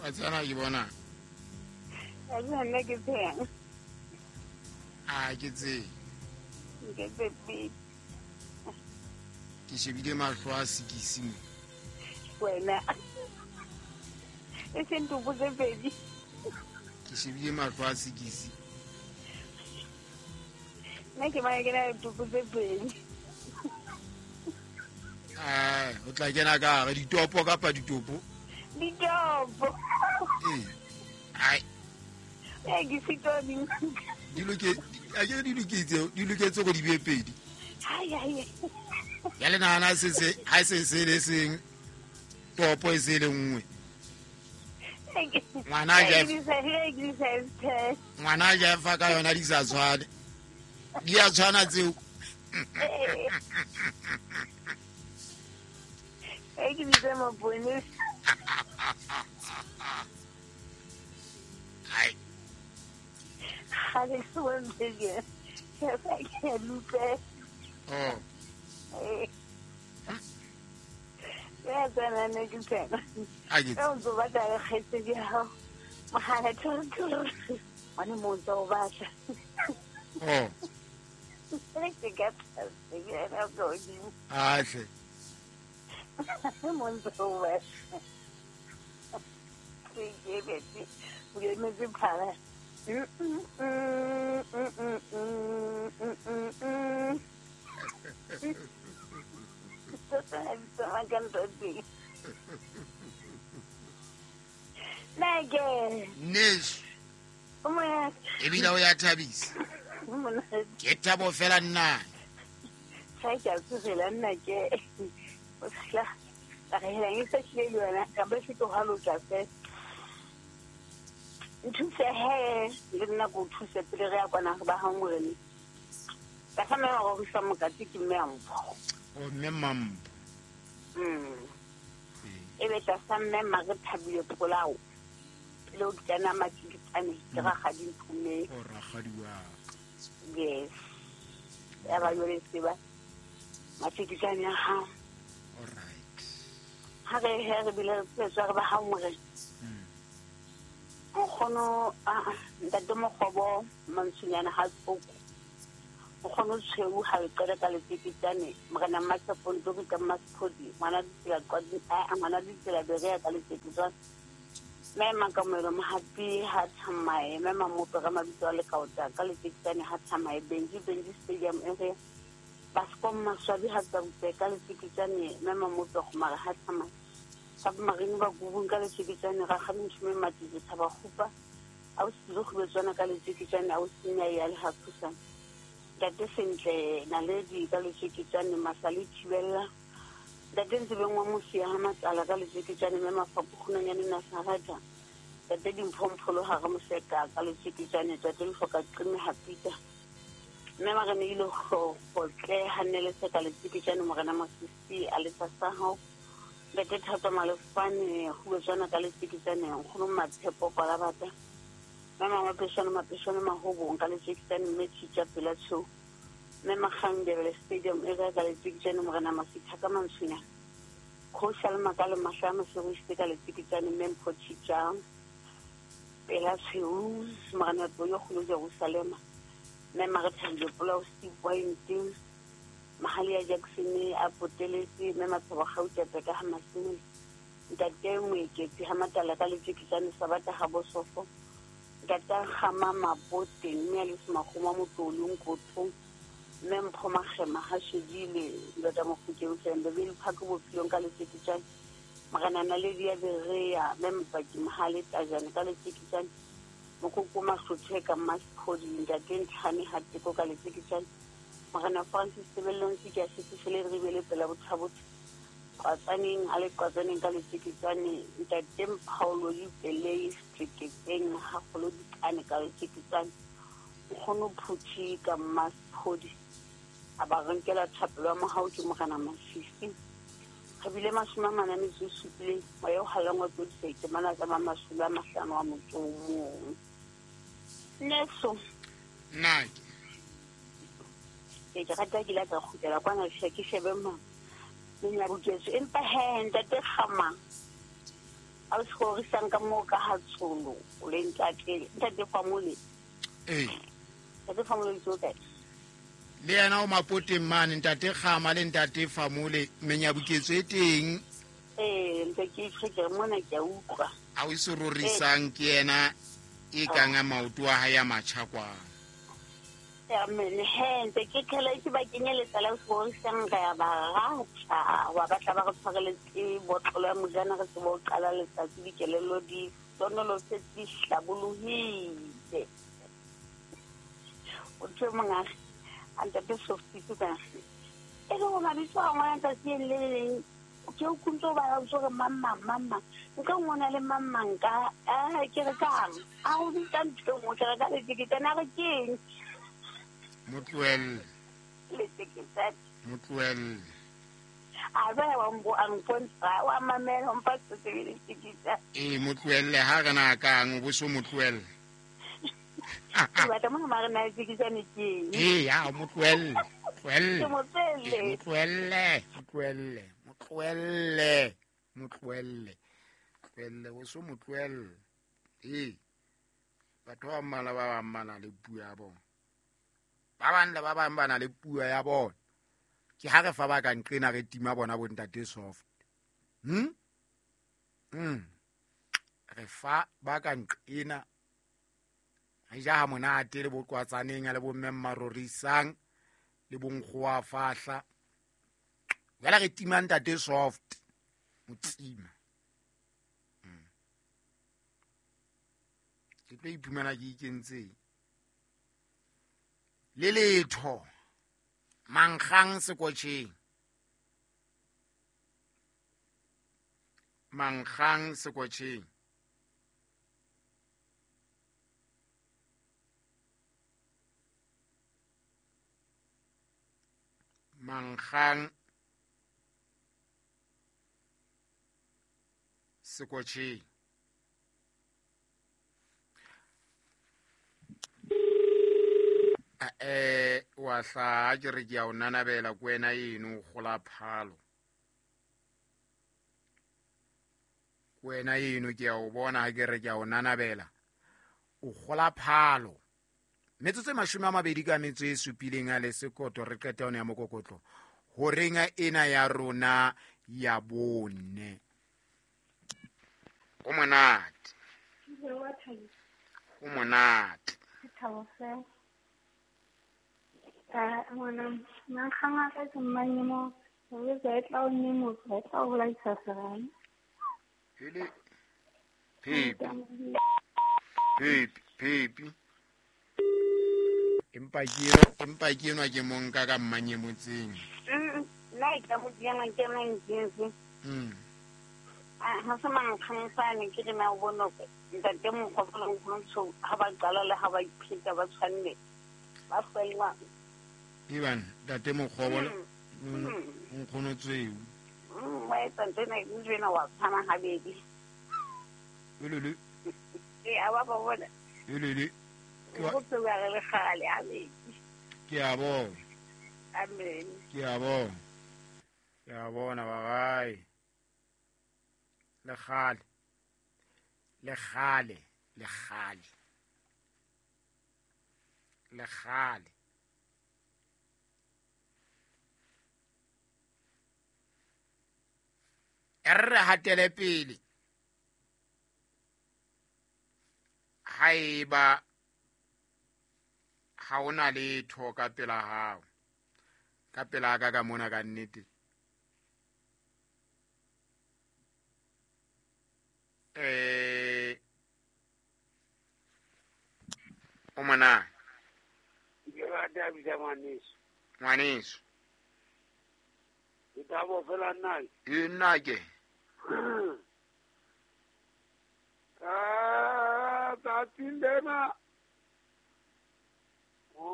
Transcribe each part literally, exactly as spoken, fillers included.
wa tsana ke bona a ke nna ke tseng a ke tse ke tse ke shebile mahlo a sekisi mo wena e seng tupu tse pedi ke shebile mahlo a sekisi nna ke mana ke na le tupu tse pedi a o tla kena ka gare ditopo kapa ditopo ditopo ee ai e ke sitoni di loke a ke di loketse di loketse go di be pedi ai ai ya le nana se se ha se se le seng topo e se le nngwe ngwana ja ngwana ja fa ka yona di sa tshwane di a tshwana tseo e ke ditse mabone ai ha le swembe ke ke ke lupe oh ya tsana ne ke tsena a ke e ntse ba tla re khetse di ha mahana tsoro mane mo ntse o batla oh ne ke ga se ke na go di a hle mo ntse o batla ke ke beti o ye me di phala Nage. Nish. O mo ebile o ya thabisa ke thabo fela nna sa ke tsela nna ke o sala la re la isa ke le yona ka ba se to halo ka se ntse he le nna go thusa pele re ya kwana ba ha ngwele ka sa me go sa mo ka tiki me ampo o mme mam mm e be ta sa me ma re thabile polao lo kana ma tsikitsane ke ga ga dinthume o ragadiwa yes ya ba yole seba ma tsikitsane ha all right ha re he re bile se tswa ba ha mo re o khono a nda mo khobo mansunyana ha tsoko o khono tsheu ha re qala ka le tsikitsane mogana ma tsa ponto ka maspodi mana ditsela kwa a mana ditsela be re ka le tsikitsane me makamelo mo happy ha tsamaye me mamoto ka mabitso le kaota ka le tsikitsane ha tsamaye benji benji stadium area baskom maswabi ha tsa botse ka le tsikitsane me mamoto go mara ha tsamaye sa marini ba gubung ka le tsikitsane ga ga ntshime matitse thaba khupa a o se go betswana ka le tsikitsane a o senya ya le ha thusa da te sentle na le di ka le tsikitsane masali thibella da te ntse bengwa mo sia ha matsala ka le tsikitsane me mafapo khunanyane na sarata da te dimphompholo ha ga moseka ka le tsikitsane da te le foka qime hapita me ma gane ile go go tle hanele se ka le tsikitsane mo gana masisi a le tsa ha da te thata malefane go betswana ka le tsikitsane go no matshepo pala bata me ma mapeshana mapeshana mahobong ka le tsikitsane me tshitja pela tsho me magande le stadium e ga le tsikitsane mo gana masitha ka mantshunya go sala makale mahlama se go istika le tsikitsane me mpotshitja pela tsho mo gana bo yo go le Jerusalem me ma re tshanje pula o sti point mahali ya Jackson a poteletse me matshaba gauta ka ha masimo ntate mo ke tsi ha matala ka le tsikitsane sa bata ga bosofo data khama mabote mme le se magoma motolong kotho mme mpho magema ha shedile lota mo fukeng tsende be le phako bopilong ka le tsikitsane magana na le dia berea mme mpaki mahale tajane ka le tsikitsane mo go koma hlothe ka maspodi ntate nthane ha tiko ka le tsikitsane magana Francis Sebellong se ke a se tsele re bele pela botlhabotse kwatsaneng a le kwatsaneng ka le tsikitsane ntate Paulo di pele strikeng ha go di kane ka le tsikitsane khono phuthi ka maspodi aba renkela thapelo mo ha o ke mogana masisi habile masuma manane se supile wa yo halangwa go se ke mana ka masula mahlano wa motsomo neso nai ke ga ta ke la ka khutela kwana se ke shebe mo nya buketse empa he ntate khama a se go risang ka mo ka hatsolo o le ntate ntate famole eh ntate famole tso ka le yena o mapoteng mane ntate Kgama le ntate Famole menyabuketso e teng eh ntse ke tsheke mona ke a utlwa a o se rorisang ke yena e kanga maoto a ha ya matšhakwa ya mene hente ke khela ke ba kenyeletsa la go risang ka ya ba rata wa batla ba go tshwareletse botlolo ya mojana re se bo qala letsatsi di kelelo di tonolo se di hlabuluhile o tse manga anta pe softitu ka e go ma bitso a ngwana tsa sielele ke o kunto ba go go mama mama nka ngwana le mama nka a ke re ka a o di tantse mo tla ka le dikitana ga ke Motloel le tikitsa Motloel a ba wa mbo ang pontsha wa mamela mpa tse le tikitsa e Motloel ha kana ka ng bo so Motloel ba ta mo ma na tikitsa ni ke e ya Motloel Motloel ke mo tsele Motloelle Motloelle Motloelle Motloelle Motloelle bo so Motloel e batho ba mmala ba ba mmala le puo ya bona ba bang le ba bang bana le puo ya bona ke ha re fa ba ka nqena re tima bona bo ntate soft hm hm re fa ba ka nqena ha ja ha monate le boqwatsaneng le bo mmemma rorisang le bonkgoa fahla jala re tima ntate soft motsima ke tlo iphumana ke ikentse le letho Mangkgang Sekotjheng Mangkgang Sekotjheng Mangkgang Sekotjheng eh wa hla ke re ke a o nanabela kwena eno gola phalo kwena eno ke a o bona ke re ke a o nanabela o gola phalo metsotso e mashome a mabedi ka metso e supileng a le sekoto re qeta yone ya mokokotlo ho renga ena ya rona ya bone o monate o monate ka ngwana nna khanga ka tsmanye mo re tla tla o ne mo tla tla o la tsasana hele pepi pepi pepi empa ke empa ke nwa ke monka ka mmanye motseng mm la ka mo diana ke nang ke mm ah ha sa mang khansane ke na o bona ke ntate mo khopolo go ntso ha ba qala le ha ba iphita ba tshwanne ba felwa Ivan date mo khobolo o khono tseu mm wa tante na ke tsena wa phana ha bedi lelele e a ba ba bona lelele go tsewa le khale a bedi ke a bo amen ke a bo ke a bona ba gai le khale le khale le khale le khale erre hatele pele haiba ha ona le thoka pela hao ka pela ka ka mona ka nnete eh o mana ke ga ta bitsa ngwaneso ngwaneso ke ta bo fela nna e nna ke ah ta tindena o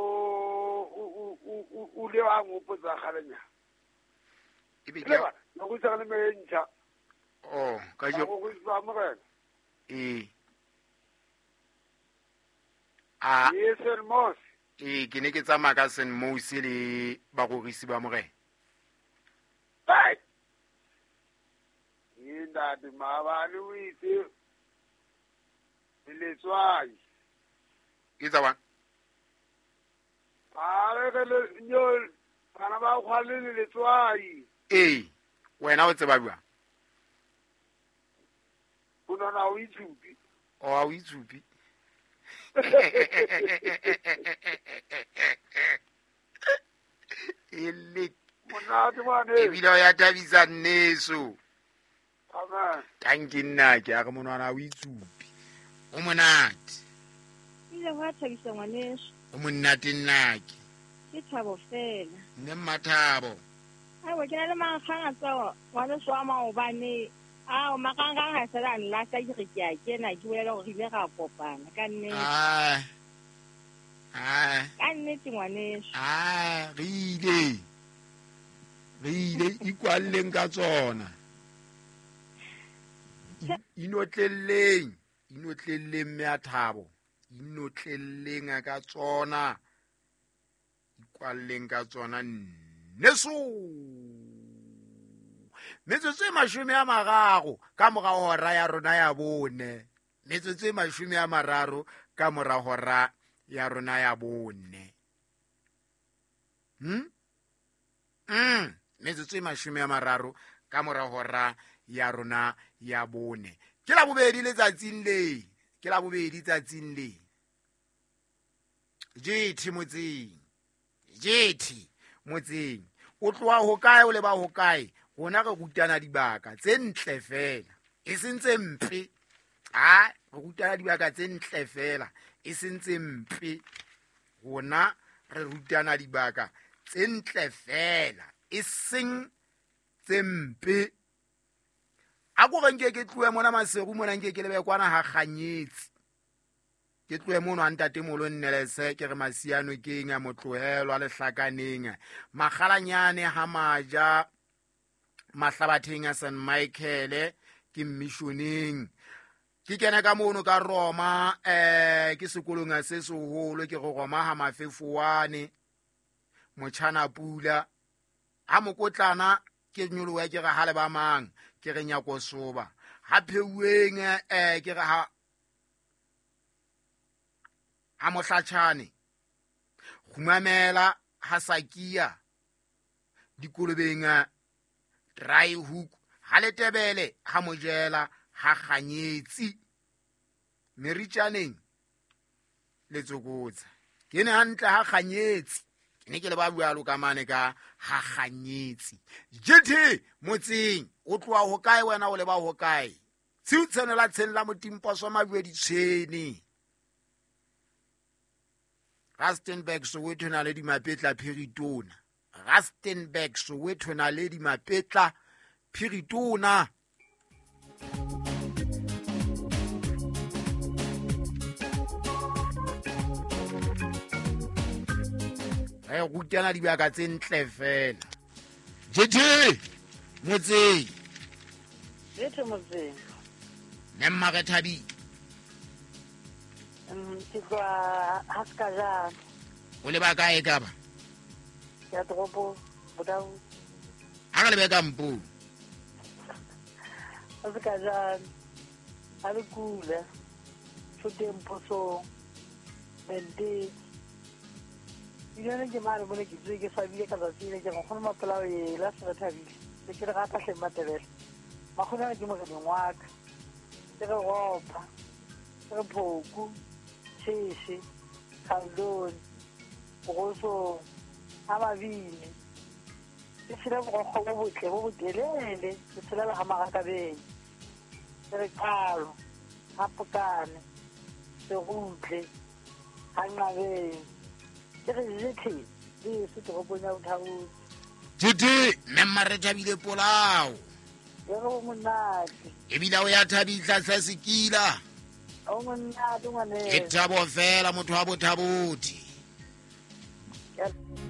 u u u le wa mo potsa galenya e be le ke ba no go tsana me ntsha oh ka jo go go tswa mo ga e a yes el mos e ke ne ke tsamaya ka Saint Mose le bagorisi ba morena ai ntate maabane o itse letswai ke tsa bang a re ke le nyo bana ba khwale le letswai ee wena o tseba bua o nona o ithupi o a o itsupi ele monate mane ebile o ya tabisa nneso amen tanke nnake a re monwana o itsupi o monate ile go a thabisa ngwaneso o monate nnake ke thabo fela nne mmathabo aiwa ke na le mankgang a tsa ngwaneso wa maobane ao makangang ga se la nlata ke re ke a kena ke bolela gore ile ga kopana ka nnete ai ai ka nnete ngwaneso ai re ile re ile ikwalleng ka tsona inotlelleng inotlelleng me a thabo inotlelleng ka tsona ikwalleng ka tsona neso metsotso e mashome a mararo ka mora hora ya rona ya bone metsotso e mashome a mararo ka mora hora ya rona ya bone hm mm metsotso e mashome a mararo ka mora hora ya rona ya bone ke la bobedi letsatsing le ke la bobedi tsatsing le jethi motseng jethi motseng o tloa ho kae o le ba ho kae rona re rutana dibaka tse ntle fela e sentse mpe ha re rutana dibaka tse ntle fela e sentse mpe rona re rutana dibaka tse ntle fela e seng tse mpe a go nke ke tloe mona masego mona nke ke lebe kwana ha ganyetsi ke tloe mono a ntate molo nnelese ke re masiano ke eng a motlohelwa le hlakaneng magalanyane ha maja mahlabatheng a Saint Michael ke missioneng ke kena ka mono ka Roma eh ke sekolong a se seholo ke go Roma ha mafefuane motshana pula ha mokotlana ke nyoloe ke ga hale ba mang ke re nyako soba ha pheuweng eh ke ga ha ha mohlatshane khumamela ha sakia dikolobenga dry hook ha letebele ha mojela ha ganyetsi meritšaneng letsokotsa ke ne hantle ha ganyetsi ke ne ke le ba bualo ka mane ka ha ganyetsi jethi motseng o tloa ho kae wena o le ba ho kae tsiutsene la tsenela motimpo so mabue ditshene Rustenburg Soweto na le di mapetla Phiritona Rustenburg Soweto na le di mapetla Phiritona re rutana dibaka tse ntle fela jethi motseng Jethi motseng ne mmage thabi um ke kwa Haskajana o le ba kae ka ba ya toropo Bodau ha ka le be ka mpo Haskajana a le kula Sotempo so bende ile ke mare bone ke tswe ke sabile ka tsile ke go gona mapela e la se thabile ke ke ga ta hlema tebele ma khona ke mo ke ngwaka ke go opa ke phoku tshisi khandoni go so amabili ke tsela go go go botle go botelele ke tsela la hama ka beng re qalo hapukane se gutle hangabe ke re jethi di se go bona uthabu jethi ne mmare thabile polao ya go monate e bila o ya thabitla sa sekila o monate ngwane ke thabo fela motho wa bothabothi ya